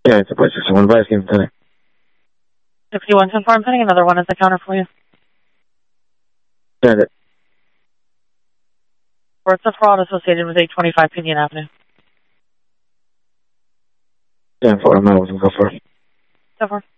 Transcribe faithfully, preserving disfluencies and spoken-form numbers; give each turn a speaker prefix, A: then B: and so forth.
A: Yeah, it's a place sixty-one advice game today.
B: sixty-one confirmed, putting another one at the counter for you.
A: Got it.
B: Reports of fraud associated with eight twenty-five Pinion Avenue.
A: Yeah, for a minute, we can go first.
B: Go for it.